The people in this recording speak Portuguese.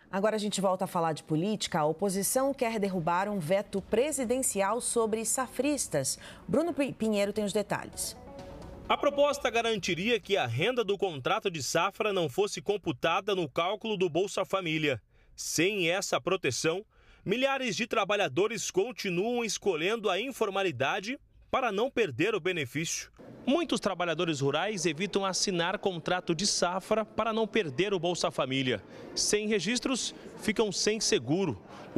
Agora a gente volta a falar de política. A oposição quer derrubar um veto presidencial sobre safristas. Bruno Pinheiro tem os detalhes. A proposta garantiria que a renda do contrato de safra não fosse computada no cálculo do Bolsa Família. Sem essa proteção, milhares de trabalhadores continuam escolhendo a informalidade para não perder o benefício. Muitos trabalhadores rurais evitam assinar contrato de safra para não perder o Bolsa Família. Sem registros, ficam sem seguro.